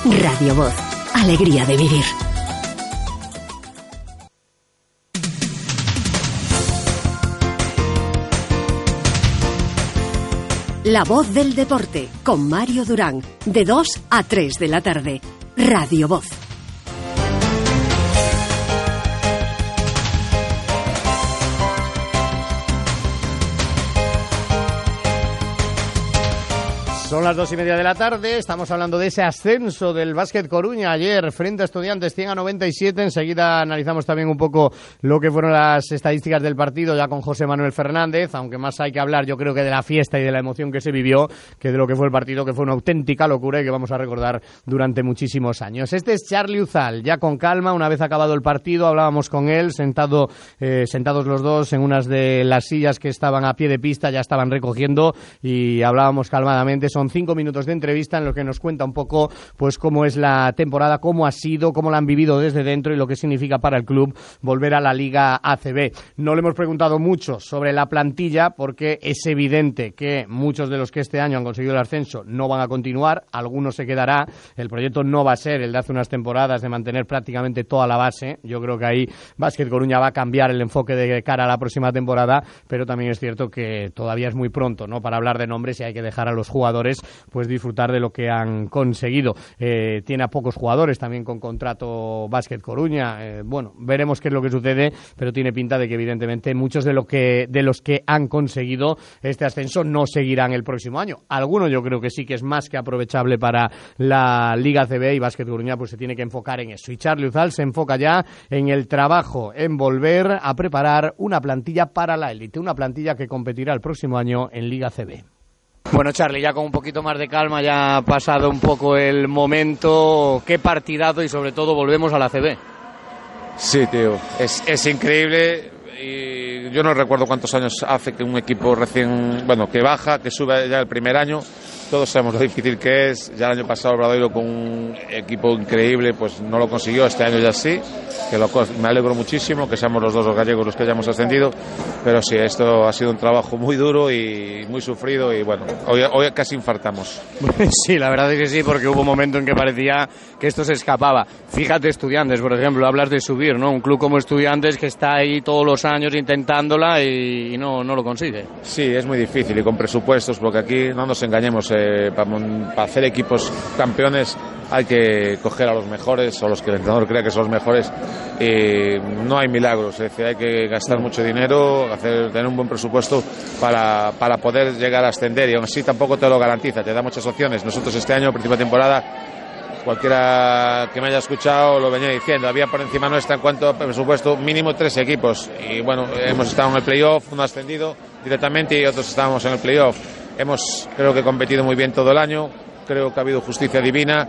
Radio Voz. Alegría de vivir. La Voz del Deporte, con Mario Durán, de 2 a 3 de la tarde. Radio Voz. Son las 2:30 de la tarde, estamos hablando de ese ascenso del Básquet Coruña ayer frente a Estudiantes 100-97. Enseguida analizamos también un poco lo que fueron las estadísticas del partido ya con José Manuel Fernández, aunque más hay que hablar yo creo que de la fiesta y de la emoción que se vivió que de lo que fue el partido, que fue una auténtica locura y que vamos a recordar durante muchísimos años. Este es Charly Uzal, ya con calma, una vez acabado el partido, hablábamos con él, sentados los dos en unas de las sillas que estaban a pie de pista, ya estaban recogiendo y hablábamos calmadamente. Son 5 minutos de entrevista en los que nos cuenta un poco pues cómo es la temporada, cómo ha sido, cómo la han vivido desde dentro y lo que significa para el club volver a la Liga ACB. No le hemos preguntado mucho sobre la plantilla porque es evidente que muchos de los que este año han conseguido el ascenso no van a continuar, algunos se quedará, el proyecto no va a ser el de hace unas temporadas de mantener prácticamente toda la base. Yo creo que ahí Básquet Coruña va a cambiar el enfoque de cara a la próxima temporada, pero también es cierto que todavía es muy pronto, ¿no?, para hablar de nombres y hay que dejar a los jugadores pues disfrutar de lo que han conseguido. Tiene a pocos jugadores también con contrato Básquet Coruña. Bueno, veremos qué es lo que sucede, pero tiene pinta de que evidentemente muchos de los que han conseguido este ascenso no seguirán el próximo año. Algunos yo creo que sí que es más que aprovechable para la Liga ACB y Básquet Coruña pues se tiene que enfocar en eso. Y Charly Uzal se enfoca ya en el trabajo, en volver a preparar una plantilla para la élite, una plantilla que competirá el próximo año en Liga ACB. Bueno, Charly, ya con un poquito más de calma, ya ha pasado un poco el momento. Qué partidazo y sobre todo volvemos a la ACB. Sí, tío, es increíble y yo no recuerdo cuántos años hace que un equipo que baja, que sube ya el primer año. Todos sabemos lo difícil que es. Ya el año pasado el Obradoiro con un equipo increíble pues no lo consiguió, este año ya sí, que me alegro muchísimo que seamos los dos los gallegos los que hayamos ascendido, pero sí, esto ha sido un trabajo muy duro y muy sufrido y bueno, hoy casi infartamos. Sí, la verdad es que sí, porque hubo un momento en que parecía que esto se escapaba. Fíjate, Estudiantes, por ejemplo, hablas de subir, ¿no? Un club como Estudiantes que está ahí todos los años intentándola y no lo consigue. Sí, es muy difícil y con presupuestos, porque aquí no nos engañemos, para hacer equipos campeones hay que coger a los mejores o los que el entrenador crea que son los mejores. No hay milagros, es decir, hay que gastar mucho dinero, tener un buen presupuesto para poder llegar a ascender y aún así tampoco te lo garantiza, te da muchas opciones. Nosotros este año, principio de temporada, cualquiera que me haya escuchado lo venía diciendo, había por encima nuestra en cuanto a presupuesto mínimo 3 equipos y bueno, hemos estado en el playoff, uno ascendido directamente y otros estábamos en el playoff. Creo que competido muy bien todo el año, creo que ha habido justicia divina.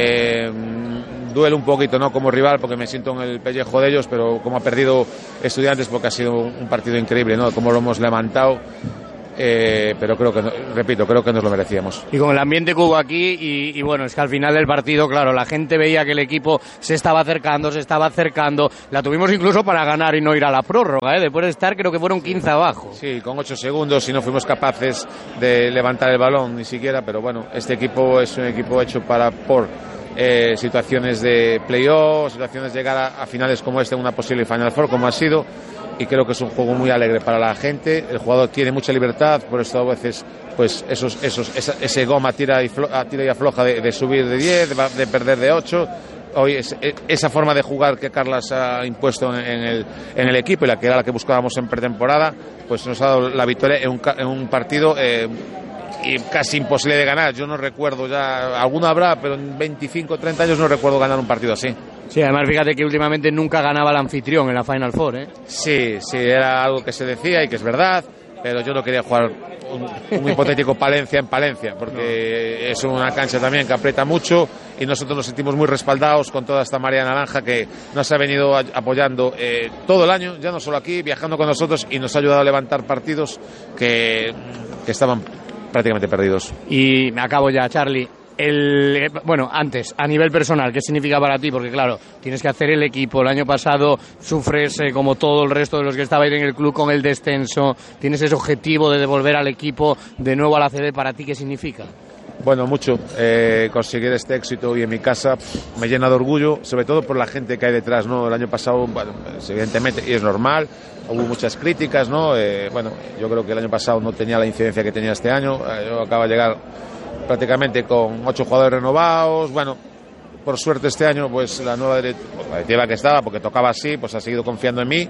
Duele un poquito, ¿no?, como rival porque me siento en el pellejo de ellos, pero como ha perdido Estudiantes porque ha sido un partido increíble, ¿no?, como lo hemos levantado. Pero creo que nos lo merecíamos. Y con el ambiente que hubo aquí y bueno, es que al final del partido, claro, la gente veía que el equipo se estaba acercando, la tuvimos incluso para ganar y no ir a la prórroga, después de estar, creo que fueron 15 abajo. Sí, con 8 segundos y no fuimos capaces de levantar el balón ni siquiera, pero bueno, este equipo es un equipo hecho por situaciones de playoff, situaciones de llegar a finales como esta, una posible Final Four como ha sido. Y creo que es un juego muy alegre para la gente. El jugador tiene mucha libertad, por eso a veces pues ese goma tira y afloja de subir de 10, de perder de 8. Hoy esa forma de jugar que Carlas ha impuesto en el equipo y la que era la que buscábamos en pretemporada, pues nos ha dado la victoria en un partido y casi imposible de ganar. Yo no recuerdo ya, alguno habrá, pero en 25 o 30 años no recuerdo ganar un partido así. Sí, además fíjate que últimamente nunca ganaba el anfitrión en la Final Four, ¿eh? Sí, era algo que se decía y que es verdad, pero yo no quería jugar un hipotético Palencia en Palencia, porque es una cancha también que aprieta mucho y nosotros nos sentimos muy respaldados con toda esta marea naranja que nos ha venido apoyando todo el año, ya no solo aquí, viajando con nosotros y nos ha ayudado a levantar partidos que estaban prácticamente perdidos. Y me acabo ya, Charly. Antes, a nivel personal, ¿qué significa para ti? Porque claro, tienes que hacer el equipo. El año pasado sufres como todo el resto de los que estabais en el club con el descenso. Tienes ese objetivo de devolver al equipo de nuevo a la ACB. ¿Para ti qué significa? Bueno, mucho. Conseguir este éxito hoy en mi casa me llena de orgullo, sobre todo por la gente que hay detrás, ¿no? El año pasado, bueno, evidentemente, y es normal, hubo muchas críticas, ¿no? Bueno, yo creo que el año pasado no tenía la incidencia que tenía este año. Yo acabo de llegar prácticamente con 8 jugadores renovados. Bueno, por suerte este año, pues la nueva directiva que estaba, porque tocaba así, pues ha seguido confiando en mí.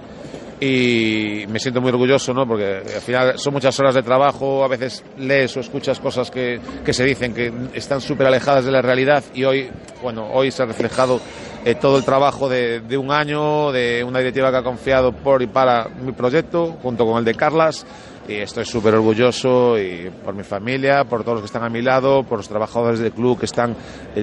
Y me siento muy orgulloso, ¿no? Porque al final son muchas horas de trabajo, a veces lees o escuchas cosas que se dicen que están súper alejadas de la realidad, y hoy se ha reflejado todo el trabajo de un año, de una directiva que ha confiado por y para mi proyecto, junto con el de Carlas, y estoy súper orgulloso, y por mi familia, por todos los que están a mi lado, por los trabajadores del club que están...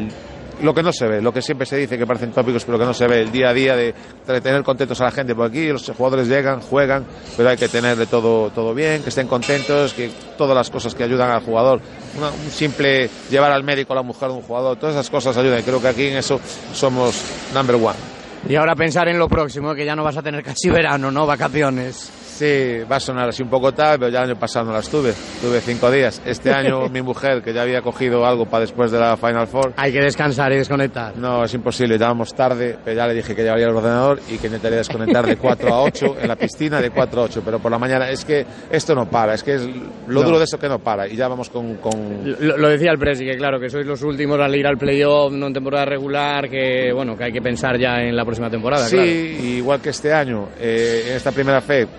Lo que no se ve, lo que siempre se dice que parecen tópicos, pero que no se ve, el día a día de tener contentos a la gente, porque aquí los jugadores llegan, juegan, pero hay que tenerle todo bien, que estén contentos, que todas las cosas que ayudan al jugador, un simple llevar al médico a la mujer de un jugador, todas esas cosas ayudan, y creo que aquí en eso somos number one. Y ahora pensar en lo próximo, que ya no vas a tener casi verano, ¿no? Vacaciones. Sí, va a sonar así un poco tal, pero ya el año pasado no las tuve 5 días. Este año mi mujer, que ya había cogido algo para después de la Final Four. Hay que descansar y desconectar. No, es imposible, ya vamos tarde, pero ya le dije que llevaría el ordenador y que intentaría desconectar de 4 a 8 en la piscina, de 4 a 8, pero por la mañana. Es que esto no para, es que es lo duro de eso, que no para, y ya vamos con... Lo decía el Presi, que claro, que sois los últimos al ir al playoff, no en temporada regular, que bueno, que hay que pensar ya en la próxima temporada. Sí, claro. Igual que este año, en esta primera fe,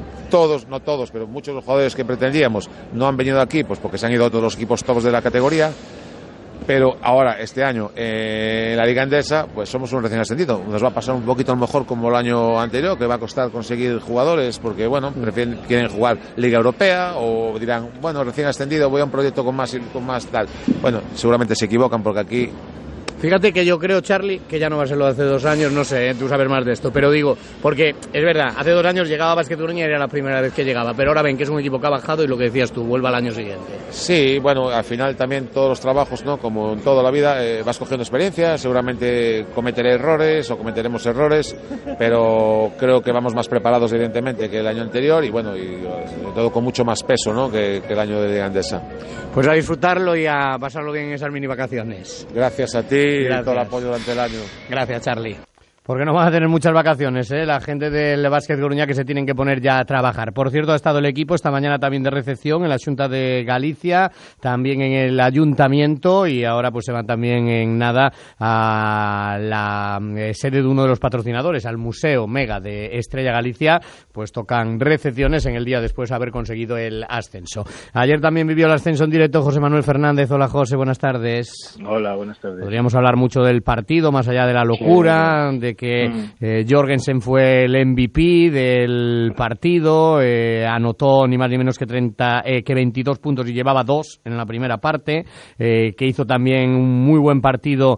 no todos, pero muchos de los jugadores que pretendíamos no han venido aquí, pues porque se han ido a todos los equipos tops de la categoría. Pero ahora, este año, en la Liga Endesa, pues somos un recién ascendido. Nos va a pasar un poquito a lo mejor como el año anterior, que va a costar conseguir jugadores, porque bueno, quieren jugar Liga Europea, o dirán, bueno, recién ascendido, voy a un proyecto con más tal. Bueno, seguramente se equivocan, porque aquí... Fíjate que yo creo, Charlie, que ya no va a ser lo de hace 2 años, no sé, tú sabes más de esto, pero digo, porque es verdad, hace 2 años llegaba Básquet Coruña y era la primera vez que llegaba, pero ahora ven que es un equipo que ha bajado y lo que decías tú, vuelva al año siguiente. Sí, bueno, al final también todos los trabajos, ¿no? Como en toda la vida, vas cogiendo experiencia, seguramente cometeré errores o cometeremos errores, pero creo que vamos más preparados, evidentemente, que el año anterior, y bueno, y todo con mucho más peso, ¿no? que el año de Andesa. Pues a disfrutarlo y a pasarlo bien en esas mini vacaciones. Gracias a ti. Gracias. Y todo el apoyo durante el año. Gracias, Charlie. Porque no van a tener muchas vacaciones, la gente del Básquet Coruña, que se tienen que poner ya a trabajar. Por cierto, ha estado el equipo esta mañana también de recepción en la Xunta de Galicia, también en el Ayuntamiento, y ahora pues se van también en nada a la sede de uno de los patrocinadores, al Museo Mega de Estrella Galicia, pues tocan recepciones en el día después de haber conseguido el ascenso. Ayer también vivió el ascenso en directo José Manuel Fernández. Hola, José, buenas tardes. Hola, buenas tardes. Podríamos hablar mucho del partido, más allá de la locura, de que Jorgensen fue el MVP del partido, anotó ni más ni menos que 22 puntos y llevaba 2 en la primera parte, que hizo también un muy buen partido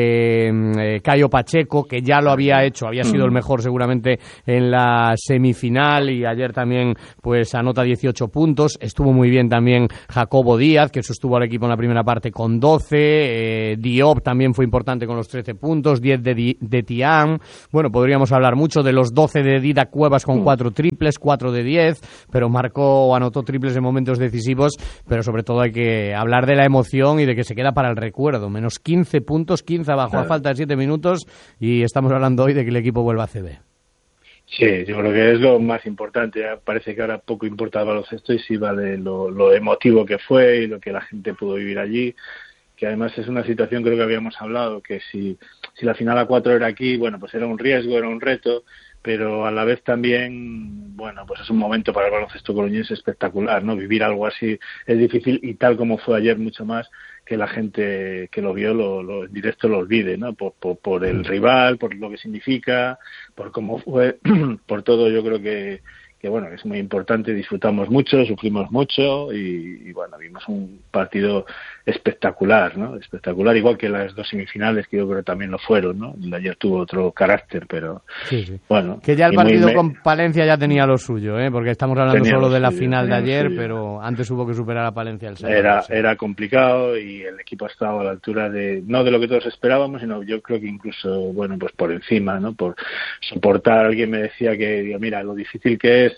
Caio Pacheco, que ya lo había hecho, había sido el mejor seguramente en la semifinal, y ayer también pues anota 18 puntos. Estuvo muy bien también Jacobo Díaz, que sostuvo al equipo en la primera parte con 12, Diop también fue importante con los 13 puntos, 10 de Tiam. Bueno, podríamos hablar mucho de los 12 de Didac Cuevas con 4 triples, 4 de 10, pero marcó o anotó triples en momentos decisivos, pero sobre todo hay que hablar de la emoción y de que se queda para el recuerdo. Menos 15 puntos, 15 abajo a falta de 7 minutos, y estamos hablando hoy de que el equipo vuelva a CB. Sí, yo creo que es lo más importante. Parece que ahora poco importa el baloncesto y sí vale lo emotivo que fue y lo que la gente pudo vivir allí, que además es una situación, creo que habíamos hablado, que si la final a 4 era aquí, bueno, pues era un riesgo, era un reto, pero a la vez también, bueno, pues es un momento para el baloncesto coruñés espectacular, ¿no? Vivir algo así es difícil, y tal como fue ayer, mucho más, que la gente que lo vio en directo lo olvide, ¿no? Por el rival, por lo que significa, por cómo fue, por todo. Yo creo que bueno, es muy importante, disfrutamos mucho, sufrimos mucho y bueno, vimos un partido espectacular, ¿no? Espectacular, igual que las 2 semifinales, que yo creo que también lo fueron, ¿no? El de ayer tuvo otro carácter, pero sí. Bueno. Que ya el partido con Palencia ya tenía lo suyo, porque estamos hablando solo de la final de ayer, pero antes hubo que superar a Palencia el sábado. Era complicado, y el equipo ha estado a la altura no de lo que todos esperábamos, sino yo creo que incluso, bueno, pues por encima, ¿no? Por soportar. Alguien me decía que, digo, mira, lo difícil que es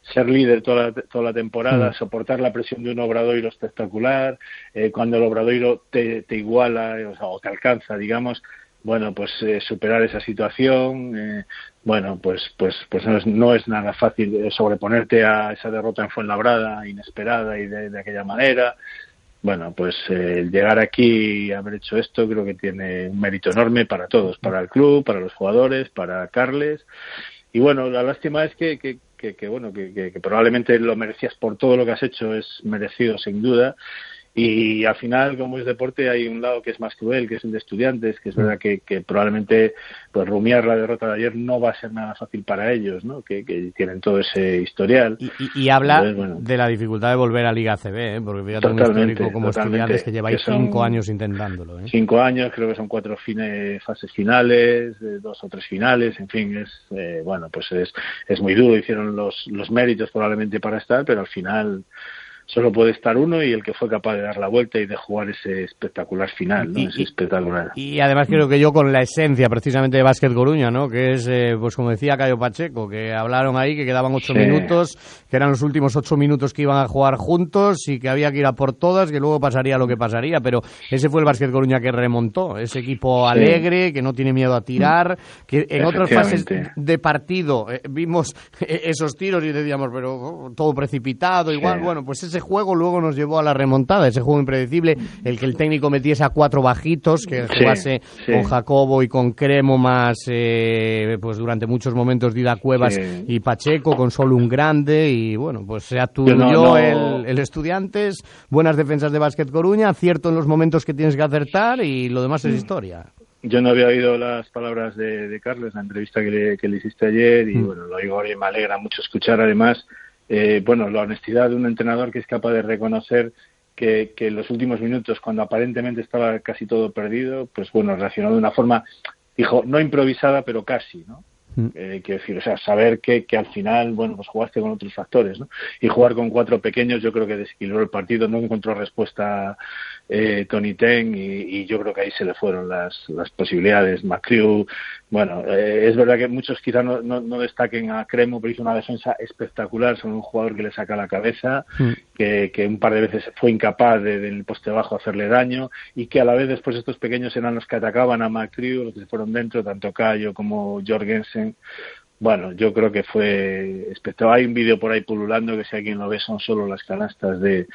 ser líder toda la temporada, soportar la presión de un Obradoiro espectacular, cuando el Obradoiro te iguala, o te alcanza, digamos, bueno, pues superar esa situación, bueno, pues no es nada fácil sobreponerte a esa derrota en Fuenlabrada, inesperada y de aquella manera. Bueno, pues llegar aquí y haber hecho esto creo que tiene un mérito enorme para todos, para el club, para los jugadores, para Carles. Y bueno, la lástima es que probablemente lo merecías por todo lo que has hecho, es merecido sin duda. Y al final, como es deporte, hay un lado que es más cruel, que es el de Estudiantes, que es verdad que probablemente pues rumiar la derrota de ayer no va a ser nada fácil para ellos, ¿no? Que tienen todo ese historial. Y habla de la dificultad de volver a Liga ACB, porque fíjate un histórico como Estudiantes que lleváis 5 años intentándolo. 5 años, creo que son 4 fases finales, 2 o 3 finales, en fin, es muy duro, hicieron los méritos probablemente para estar, pero al final solo puede estar uno y el que fue capaz de dar la vuelta y de jugar ese espectacular final, ¿no? Ese espectacular. Y además creo que yo con la esencia precisamente de Básquet Coruña, ¿no? Que es, pues como decía Cayo Pacheco, que hablaron ahí que quedaban 8 minutos, que eran los últimos 8 minutos que iban a jugar juntos y que había que ir a por todas, que luego pasaría lo que pasaría, pero ese fue el Básquet Coruña que remontó, ese equipo alegre, que no tiene miedo a tirar, que en otras fases de partido vimos esos tiros y decíamos, pero todo precipitado, igual, bueno, pues ese juego luego nos llevó a la remontada, ese juego impredecible, el que el técnico metiese a 4 bajitos, que jugase con Jacobo y con Cremo más pues durante muchos momentos Dida Cuevas y Pacheco, con solo un grande, y bueno, pues se aturdó el Estudiantes, buenas defensas de Básquet Coruña, acierto en los momentos que tienes que acertar y lo demás es historia. Yo no había oído las palabras de Carles, la entrevista que le hiciste ayer, y bueno, lo oigo ahora y me alegra mucho escuchar además la honestidad de un entrenador que es capaz de reconocer que en los últimos minutos, cuando aparentemente estaba casi todo perdido, pues bueno, reaccionó de una forma, dijo, no improvisada, pero casi, ¿no? Quiero decir, o sea, saber que al final, bueno, pues jugaste con otros factores, ¿no? Y jugar con 4 pequeños yo creo que desequilibró el partido, no encontró respuesta Tony Ten y yo creo que ahí se le fueron las posibilidades. McCrew, bueno, es verdad que muchos quizás no destaquen a Cremo, pero hizo una defensa espectacular, son un jugador que le saca la cabeza, que un par de veces fue incapaz de en el poste bajo hacerle daño, y que a la vez después estos pequeños eran los que atacaban a McCrew, los que se fueron dentro, tanto Cayo como Jorgensen. Bueno, yo creo que fue espectacular. Hay un vídeo por ahí pululando que si alguien lo ve son solo las canastas de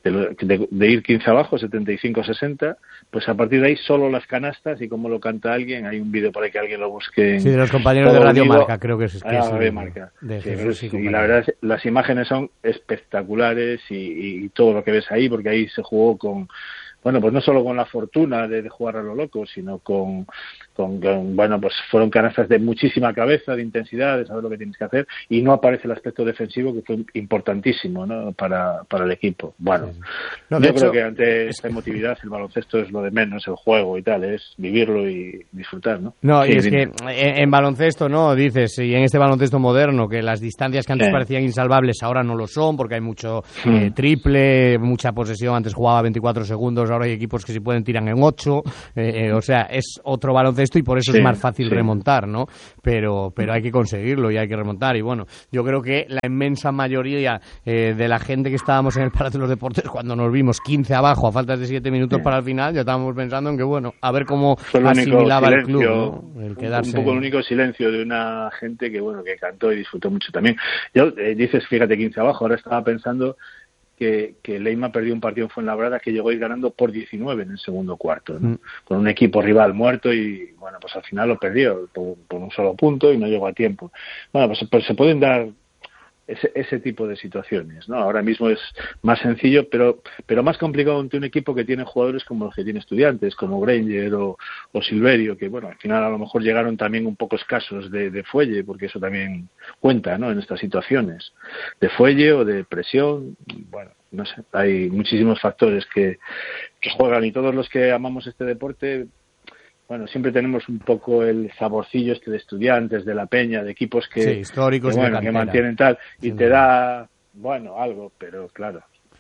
ir 15 abajo, 75-60, pues a partir de ahí solo las canastas, y como lo canta alguien, hay un vídeo por ahí que alguien lo busque. Sí, de los compañeros de Radio Marca, creo que es. Radio Marca. Y la verdad, las imágenes son espectaculares y todo lo que ves ahí, porque ahí se jugó con, bueno, pues no solo con la fortuna de jugar a lo loco, sino con bueno, pues fueron canastas de muchísima cabeza, de intensidad, de saber lo que tienes que hacer, y no aparece el aspecto defensivo, que fue importantísimo, ¿no? para el equipo. Bueno, yo creo que ante esta emotividad el baloncesto es lo de menos, el juego y tal, es vivirlo y disfrutar, ¿no? No, y es que en baloncesto, ¿no? Dices, y en este baloncesto moderno, que las distancias que antes parecían insalvables ahora no lo son, porque hay mucho triple, mucha posesión, antes jugaba 24 segundos, ahora hay equipos que si pueden tiran en 8, o sea, es otro baloncesto y por eso es más fácil remontar, ¿no? Pero hay que conseguirlo y hay que remontar, y bueno, yo creo que la inmensa mayoría de la gente que estábamos en el Palacio de los Deportes, cuando nos vimos 15 abajo a falta de 7 minutos para el final, ya estábamos pensando en que, bueno, a ver cómo asimilaba el club, ¿no? El quedarse... Un poco el único silencio de una gente que, bueno, que cantó y disfrutó mucho también. Yo, dices, fíjate, 15 abajo, ahora estaba pensando que Leima perdió un partido en Fuenlabrada que llegó a ir ganando por 19 en el segundo cuarto, ¿no? Con un equipo rival muerto, y bueno, pues al final lo perdió por un solo punto y no llegó a tiempo. Bueno, pues se pueden dar ese tipo de situaciones, ¿no? Ahora mismo es más sencillo, pero más complicado ante un equipo que tiene jugadores como los que tiene Estudiantes, como Granger o Silverio, que bueno, al final a lo mejor llegaron también un poco escasos de fuelle, porque eso también cuenta, ¿no? En estas situaciones de fuelle o de presión, bueno, no sé, hay muchísimos factores que juegan, y todos los que amamos este deporte, bueno, siempre tenemos un poco el saborcillo de Estudiantes, de La Peña, de equipos que históricos, que mantienen tal, y te da, bueno, algo, pero claro,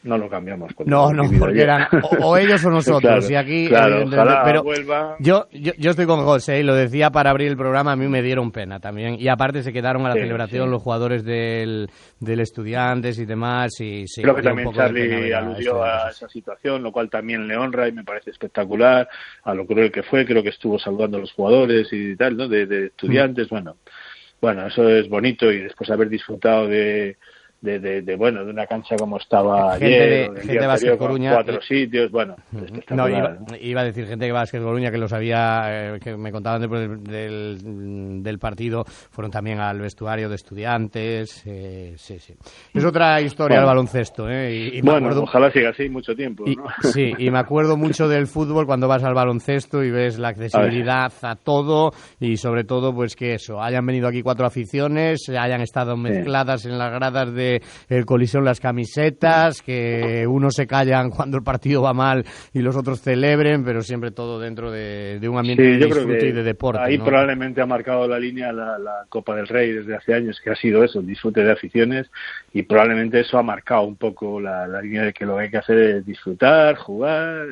no lo cambiamos. No, porque eran o ellos o nosotros. Claro, y aquí, ojalá pero vuelva. Yo estoy con José, y lo decía para abrir el programa, a mí me dieron pena también. Y aparte se quedaron a la celebración los jugadores del Estudiantes y demás. Y sí, creo que también Charly aludió a esa situación, lo cual también le honra y me parece espectacular, a lo cruel que fue. Creo que estuvo saludando a los jugadores y tal, ¿no? De Estudiantes. Bueno, eso es bonito, y después haber disfrutado de una cancha como estaba ayer, gente de Básquet Coruña, 4 sitios, no, iba a decir gente de Básquet Coruña que los había, que me contaban después del partido, fueron también al vestuario de Estudiantes, sí. Es otra historia el baloncesto, y me acuerdo, ojalá siga así mucho tiempo, ¿no? Sí, y me acuerdo mucho del fútbol cuando vas al baloncesto y ves la accesibilidad a todo, y sobre todo pues que hayan venido aquí 4 aficiones, hayan estado mezcladas en las gradas de el Coliseo las camisetas, que unos se callan cuando el partido va mal y los otros celebren, pero siempre todo dentro de un ambiente de disfrute y de deporte. Ahí, ¿no? Probablemente ha marcado la línea la Copa del Rey desde hace años, que ha sido eso, el disfrute de aficiones, y probablemente eso ha marcado un poco la línea de que lo que hay que hacer es disfrutar, jugar,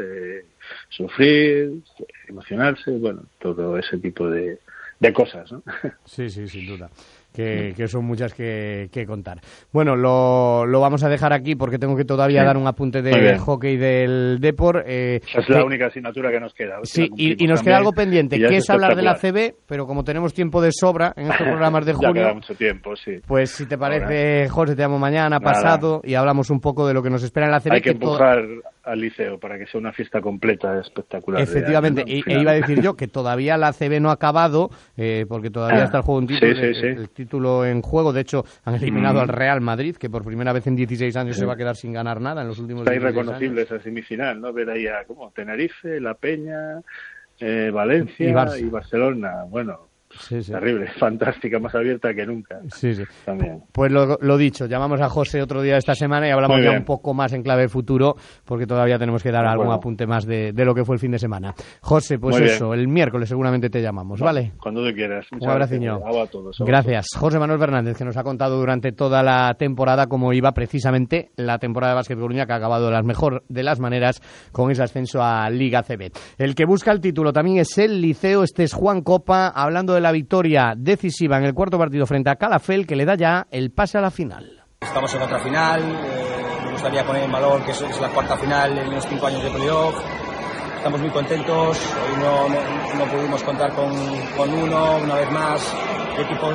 sufrir, emocionarse, todo ese tipo de cosas, ¿no? Sí, sin duda. Que son muchas que contar. Bueno, lo vamos a dejar aquí porque tengo que todavía dar un apunte de hockey del Depor. Esa es la única asignatura que nos queda. Sí, y nos queda algo pendiente, que es hablar de la ACB, pero como tenemos tiempo de sobra en estos programas de junio, ya queda mucho tiempo, sí. Pues si te parece, José, te llamo mañana, pasado, y hablamos un poco de lo que nos espera en la ACB. Hay que empujar al Liceo para que sea una fiesta completa, espectacular. Efectivamente, e iba a decir yo que todavía la ACB no ha acabado, porque todavía está el juego en título, el título en juego. De hecho, han eliminado al Real Madrid, que por primera vez en 16 años se va a quedar sin ganar nada en los últimos 16 años. Está irreconocible esa semifinal, ¿no? Ver ahí a Tenerife, La Peña, Valencia y Barcelona. Terrible, fantástica, más abierta que nunca. Sí. También. Pues lo dicho, llamamos a José otro día esta semana y hablamos ya un poco más en clave futuro, porque todavía tenemos que dar algún apunte más de lo que fue el fin de semana. José, pues eso, el miércoles seguramente te llamamos, ¿vale? Cuando tú quieras. Un abraciño. A todos. Gracias. José Manuel Fernández, que nos ha contado durante toda la temporada cómo iba precisamente la temporada de Básquet Coruña, que ha acabado de las mejor de las maneras con ese ascenso a Liga CB. El que busca el título también es el Liceo. Este es Juan Copa, hablando de la victoria decisiva en el cuarto partido frente a Calafell, que le da ya el pase a la final. Estamos en otra final, me gustaría poner en valor que es la cuarta final en los 5 años de playoff. Estamos muy contentos, hoy no pudimos contar con uno, una vez más. El equipo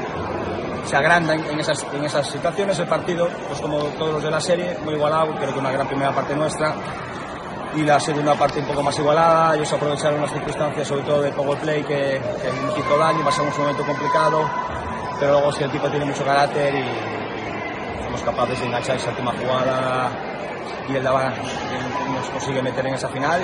se agranda en esas situaciones. El partido, pues como todos los de la serie, muy igualado, creo que una gran primera parte nuestra. Y la segunda parte un poco más igualada. Ellos aprovecharon las circunstancias, sobre todo de power play, que nos hizo daño, pasamos un momento complicado, pero luego si el tipo tiene mucho carácter y somos capaces de enganchar esa última jugada y él nos consigue meter en esa final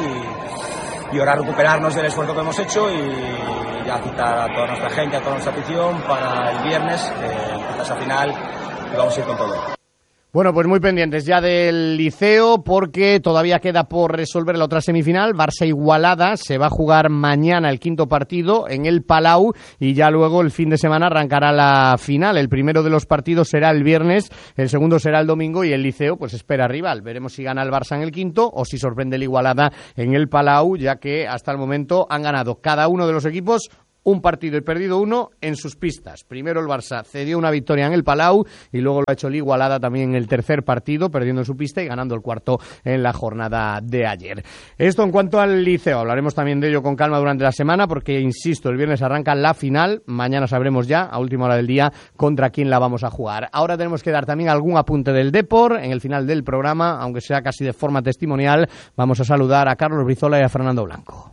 y ahora recuperarnos del esfuerzo que hemos hecho y ya citar a toda nuestra gente, a toda nuestra afición para el viernes, esa final, y vamos a ir con todo. Bueno, pues muy pendientes ya del Liceo, porque todavía queda por resolver la otra semifinal. Barça-Igualada se va a jugar mañana el quinto partido en el Palau, y ya luego el fin de semana arrancará la final. El primero de los partidos será el viernes, el segundo será el domingo, y el Liceo pues espera rival. Veremos si gana el Barça en el quinto o si sorprende el Igualada en el Palau, ya que hasta el momento han ganado cada uno de los equipos un partido y perdido uno en sus pistas. Primero el Barça cedió una victoria en el Palau y luego lo ha hecho el Igualada también en el tercer partido, perdiendo en su pista y ganando el cuarto en la jornada de ayer. Esto en cuanto al Liceo. Hablaremos también de ello con calma durante la semana porque, insisto, el viernes arranca la final. Mañana sabremos ya, a última hora del día, contra quién la vamos a jugar. Ahora tenemos que dar también algún apunte del Depor en el final del programa, aunque sea casi de forma testimonial. Vamos a saludar a Carlos Brizola y a Fernando Blanco.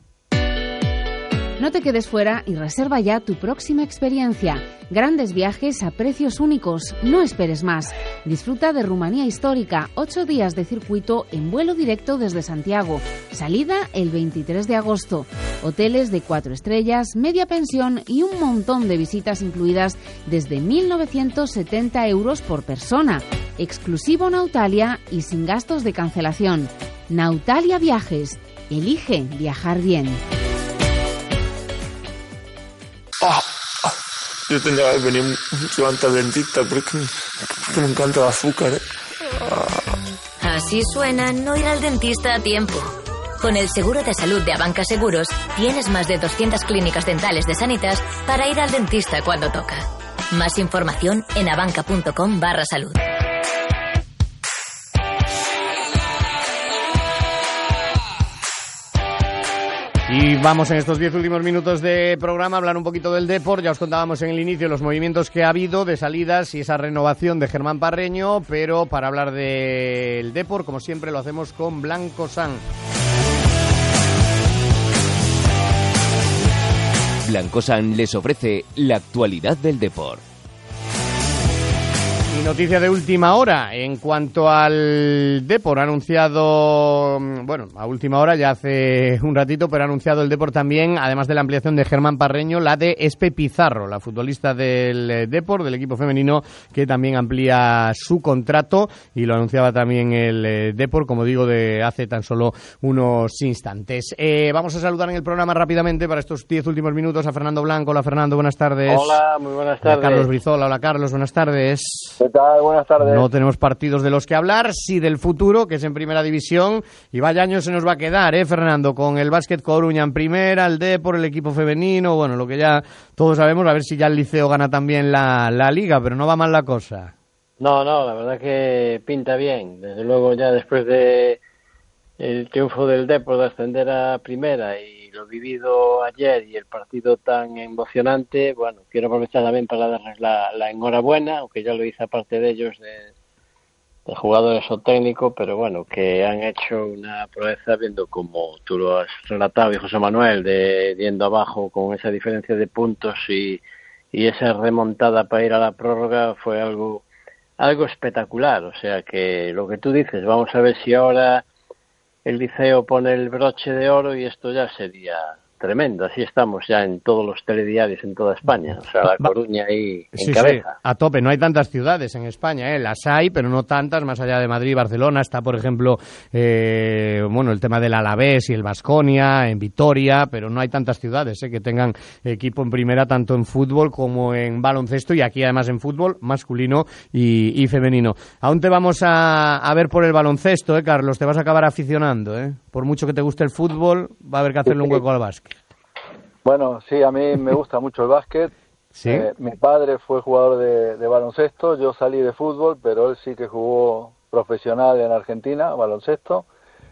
No te quedes fuera y reserva ya tu próxima experiencia. Grandes viajes a precios únicos. No esperes más. Disfruta de Rumanía Histórica. 8 días de circuito en vuelo directo desde Santiago. Salida el 23 de agosto. Hoteles de 4 estrellas, media pensión y un montón de visitas incluidas desde 1.970 euros por persona. Exclusivo Nautalia y sin gastos de cancelación. Nautalia Viajes. Elige viajar bien. Yo tendría que venir mucho antes al dentista porque me encanta el azúcar. así suena no ir al dentista a tiempo. Con el seguro de salud de Abanca Seguros, tienes más de 200 clínicas dentales de Sanitas para ir al dentista cuando toca. Más información en abanca.com/salud. Y vamos en estos 10 últimos minutos de programa a hablar un poquito del Depor. Ya os contábamos en el inicio los movimientos que ha habido de salidas y esa renovación de Germán Parreño, pero para hablar del Depor, como siempre, lo hacemos con Blanco San. Blanco San les ofrece la actualidad del Depor. Y noticia de última hora en cuanto al Depor, ha anunciado, bueno, a última hora ya hace un ratito, pero ha anunciado el Depor también, además de la ampliación de Germán Parreño, la de Espe Pizarro, la futbolista del Depor, del equipo femenino, que también amplía su contrato, y lo anunciaba también el Depor, como digo, de hace tan solo unos instantes. Vamos a saludar en el programa rápidamente para estos 10 últimos minutos a Fernando Blanco. Hola Fernando, buenas tardes. Hola, muy buenas tardes. A Carlos Brizola. Hola Carlos, buenas tardes. ¿Qué tal? Buenas tardes. No tenemos partidos de los que hablar, sí del futuro, que es en primera división, y vaya año se nos va a quedar, Fernando, con el Básquet Coruña en primera, el Depor, el equipo femenino, bueno, lo que ya todos sabemos, a ver si ya el Liceo gana también la liga, pero no va mal la cosa. No, la verdad que pinta bien, desde luego ya después de el triunfo del Depor de ascender a primera y lo vivido ayer y el partido tan emocionante, bueno, quiero aprovechar también para darles la enhorabuena, aunque ya lo hice aparte de ellos, de jugadores o técnicos, pero bueno, que han hecho una proeza viendo como tú lo has relatado, y José Manuel, de yendo abajo con esa diferencia de puntos y esa remontada para ir a la prórroga fue algo espectacular. O sea que lo que tú dices, vamos a ver si ahora el Liceo pone el broche de oro y esto ya sería tremendo. Así estamos ya en todos los telediarios en toda España. O sea, La Coruña ahí en cabeza. Sí, a tope. No hay tantas ciudades en España, las hay, pero no tantas, más allá de Madrid y Barcelona. Está, por ejemplo, el tema del Alavés y el Baskonia, en Vitoria, pero no hay tantas ciudades que tengan equipo en primera, tanto en fútbol como en baloncesto, y aquí además en fútbol masculino y femenino. Aún te vamos a ver por el baloncesto, Carlos, te vas a acabar aficionando, Por mucho que te guste el fútbol, va a haber que hacerle un hueco al básquet. Bueno, sí, a mí me gusta mucho el básquet. ¿Sí? Mi padre fue jugador de baloncesto, yo salí de fútbol, pero él sí que jugó profesional en Argentina, baloncesto,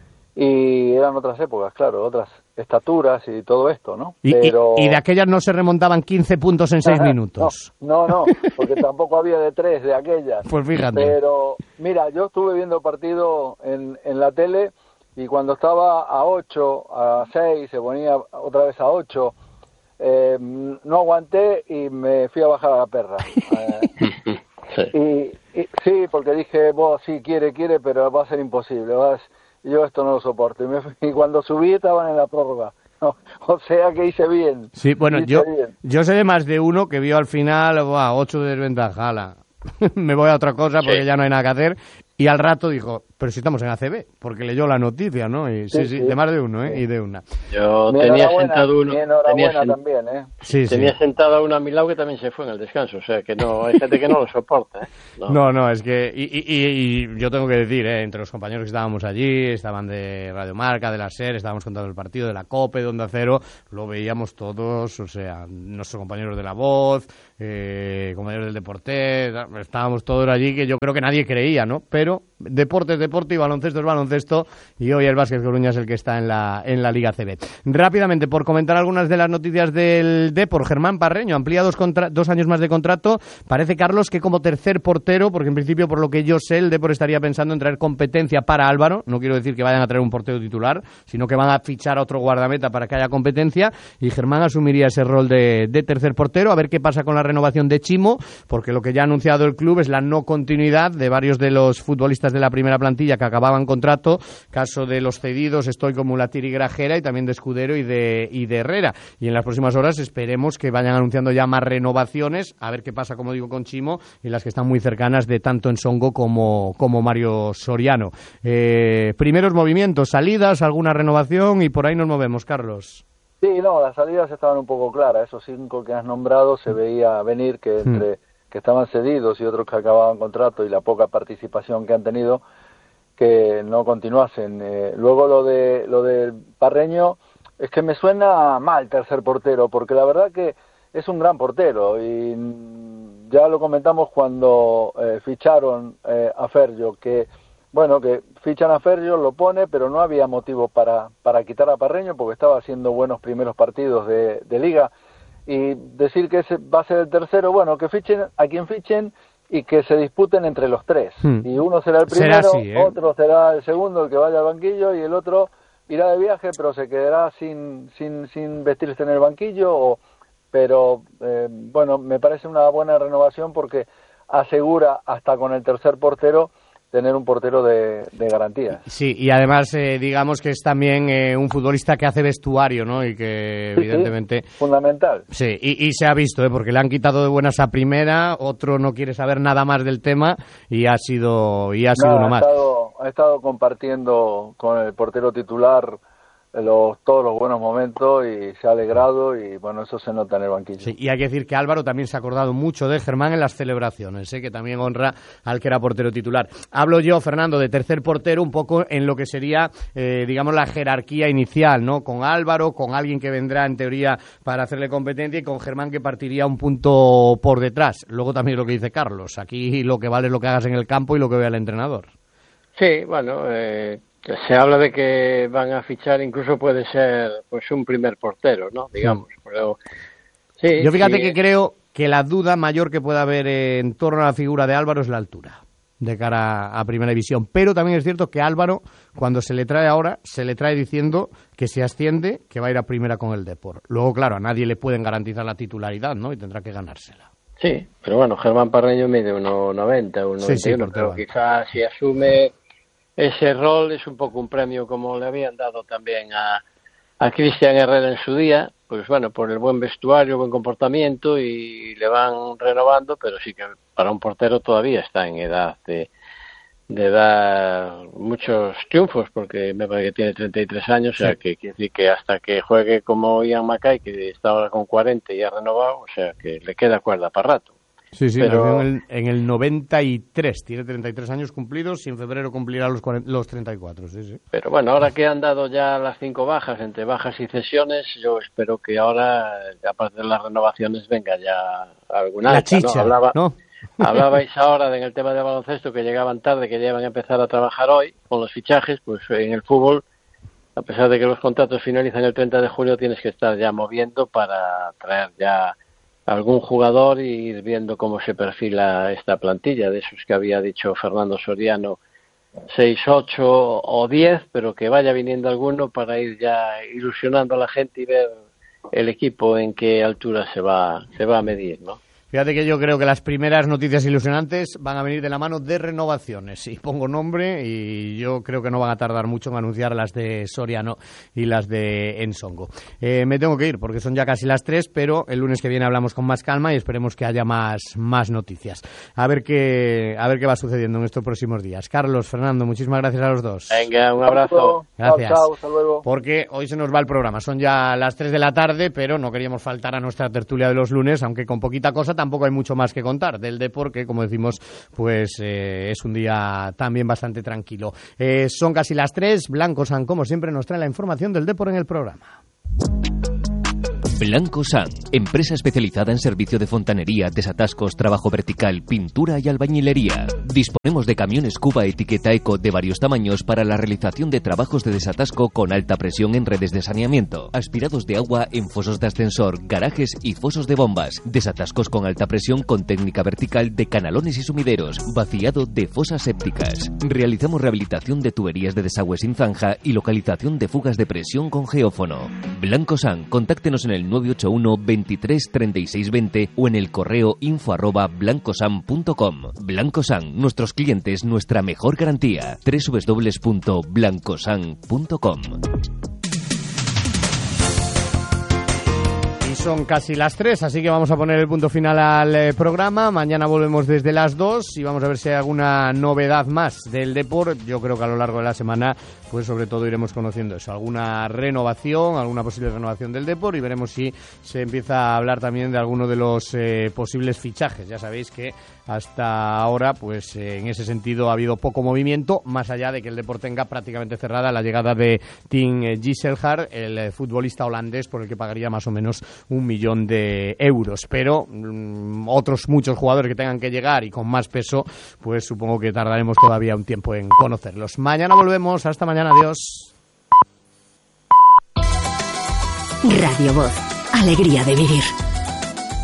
y eran otras épocas, claro, otras estaturas y todo esto, ¿no? Y de aquellas no se remontaban 15 puntos en 6 minutos. No, porque tampoco había de 3 de aquellas. Pues fíjate. Pero, mira, yo estuve viendo partido en la tele, y cuando estaba a 8, a 6, se ponía otra vez a 8, no aguanté y me fui a bajar a la perra. Y sí, porque dije, sí, quiere, pero va a ser imposible. Yo esto no lo soporto. Y cuando subí estaban en la prórroga. No, o sea que hice bien. Sí, bueno, yo sé de más de uno que vio al final 8 de desventaja. Me voy a otra cosa porque ya no hay nada que hacer. Y al rato dijo, pero si estamos en ACB, porque leyó la noticia, ¿no? Y sí, de más de uno, y de una. Yo tenía sentado uno. También, Tenía sentado a uno a mi lado que también se fue en el descanso, o sea que no, hay gente que no lo soporta, No, es que, y yo tengo que decir, entre los compañeros que estábamos allí, estaban de Radio Marca, de la SER, estábamos contando el partido de la COPE, de Onda Cero, lo veíamos todos, o sea, nuestros compañeros de La Voz, compañeros del Deporte, estábamos todos allí, que yo creo que nadie creía, ¿no? Pero deporte es deporte y baloncesto es baloncesto, y hoy el Básquet Coruña es el que está en la Liga CB. Rápidamente, por comentar algunas de las noticias del Depor, Germán Parreño amplía 2 años más de contrato. Parece, Carlos, que como tercer portero, porque en principio, por lo que yo sé, el Depor estaría pensando en traer competencia para Álvaro. No quiero decir que vayan a traer un portero titular, sino que van a fichar a otro guardameta para que haya competencia, y Germán asumiría ese rol de tercer portero. A ver qué pasa con la renovación de Chimo, porque lo que ya ha anunciado el club es la no continuidad de varios de los futbolistas de la primera plantilla que acababan contrato, caso de los cedidos Stoico, Mulatir y Grajera, y también de Escudero y de Herrera, y en las próximas horas esperemos que vayan anunciando ya más renovaciones, a ver qué pasa, como digo, con Chimo, y las que están muy cercanas de tanto Ensongo como Mario Soriano. Primeros movimientos, salidas, alguna renovación, y por ahí nos movemos, Carlos. Sí, no, las salidas estaban un poco claras, esos 5 que has nombrado se veía venir, que entre que estaban cedidos y otros que acababan contrato y la poca participación que han tenido, que no continuasen. Luego lo de Parreño es que me suena mal tercer portero, porque la verdad que es un gran portero y ya lo comentamos cuando ficharon a Ferrio, que bueno, que fichan a Ferrio, lo pone, pero no había motivo para quitar a Parreño porque estaba haciendo buenos primeros partidos de liga, y decir que ese va a ser el tercero, bueno, que fichen a quien fichen y que se disputen entre los tres, y uno será el primero, será así, otro será el segundo, el que vaya al banquillo, y el otro irá de viaje pero se quedará sin vestirse en el banquillo, pero bueno, me parece una buena renovación porque asegura hasta con el tercer portero tener un portero de garantía. Sí, y además digamos que es también un futbolista que hace vestuario, ¿no? Y que evidentemente... Sí, fundamental. Sí, y se ha visto, porque le han quitado de buenas a primera, otro no quiere saber nada más del tema y ha sido uno más. Ha estado compartiendo con el portero titular todos los buenos momentos y se ha alegrado, y bueno, eso se nota en el banquillo. Sí, y hay que decir que Álvaro también se ha acordado mucho de Germán en las celebraciones, que también honra al que era portero titular. Hablo yo, Fernando, de tercer portero un poco en lo que sería, digamos, la jerarquía inicial, ¿no? Con Álvaro, con alguien que vendrá en teoría para hacerle competencia, y con Germán que partiría un punto por detrás. Luego también lo que dice Carlos, aquí lo que vale es lo que hagas en el campo y lo que vea el entrenador. Sí, bueno, se habla de que van a fichar, incluso puede ser pues un primer portero, ¿no? Digamos, pero sí. Yo fíjate que creo que la duda mayor que pueda haber en torno a la figura de Álvaro es la altura de cara a Primera División, pero también es cierto que Álvaro, cuando se le trae ahora, se le trae diciendo que si asciende, que va a ir a Primera con el Depor. Luego, claro, a nadie le pueden garantizar la titularidad, ¿no? Y tendrá que ganársela. Sí, pero bueno, Germán Parreño mide 1,90, 1,91, pero quizás si asume ese rol es un poco un premio, como le habían dado también a Cristian Herrera en su día, pues bueno, por el buen vestuario, buen comportamiento, y le van renovando, pero sí que para un portero todavía está en edad de dar muchos triunfos, porque me parece que tiene 33 años, o sea, que quiere decir que hasta que juegue como Ian Mackay, que está ahora con 40 y ha renovado, o sea, que le queda cuerda para rato. Sí, pero en el 93, tiene 33 años cumplidos y en febrero cumplirá los 34, sí. Pero bueno, ahora que han dado ya las 5 bajas, entre bajas y cesiones, yo espero que ahora, aparte de las renovaciones, venga ya alguna la chicha, ¿no? Hablabais ahora en el tema de baloncesto que llegaban tarde, que ya van a empezar a trabajar hoy con los fichajes, pues en el fútbol, a pesar de que los contratos finalizan el 30 de julio, tienes que estar ya moviendo para traer ya algún jugador y ir viendo cómo se perfila esta plantilla, de esos que había dicho Fernando Soriano, 6, 8 o 10, pero que vaya viniendo alguno para ir ya ilusionando a la gente y ver el equipo en qué altura se va a medir, ¿no? Fíjate que yo creo que las primeras noticias ilusionantes van a venir de la mano de renovaciones. Y pongo nombre y yo creo que no van a tardar mucho en anunciar las de Soriano y las de Ensongo. Me tengo que ir porque son ya casi las 3, pero el lunes que viene hablamos con más calma y esperemos que haya más noticias. A ver qué va sucediendo en estos próximos días. Carlos, Fernando, muchísimas gracias a los dos. Venga, un abrazo. Gracias. Chao, hasta luego. Porque hoy se nos va el programa. Son ya las 3 de la tarde, pero no queríamos faltar a nuestra tertulia de los lunes, aunque con poquita cosa tampoco hay mucho más que contar del deporte, que como decimos, pues es un día también bastante tranquilo. Son casi las 3, Blanco San, como siempre, nos trae la información del deporte en el programa. Blanco San, empresa especializada en servicio de fontanería, desatascos, trabajo vertical, pintura y albañilería. Disponemos de camiones Cuba etiqueta Eco de varios tamaños para la realización de trabajos de desatasco con alta presión en redes de saneamiento, aspirados de agua en fosos de ascensor, garajes y fosos de bombas, desatascos con alta presión con técnica vertical de canalones y sumideros, vaciado de fosas sépticas. Realizamos rehabilitación de tuberías de desagüe sin zanja y localización de fugas de presión con geófono. Blanco San, contáctenos en el 981 23 36 20 o en el correo info@blancosan.com. Blanco San, nuestros clientes, nuestra mejor garantía. www.blancosan.com. son casi las 3, así que vamos a poner el punto final al programa. Mañana volvemos desde las 2 y vamos a ver si hay alguna novedad más del Depor. Yo creo que a lo largo de la semana, pues sobre todo iremos conociendo eso, alguna renovación, alguna posible renovación del Depor, y veremos si se empieza a hablar también de alguno de los posibles fichajes. Ya sabéis que hasta ahora, pues en ese sentido ha habido poco movimiento, más allá de que el Depor tenga prácticamente cerrada la llegada de Tim Gisselhard, el futbolista holandés, por el que pagaría más o menos 1 millón de euros. Pero otros muchos jugadores que tengan que llegar y con más peso, pues supongo que tardaremos todavía un tiempo en conocerlos. Mañana volvemos. Hasta mañana. Adiós. Radio Voz. Alegría de vivir.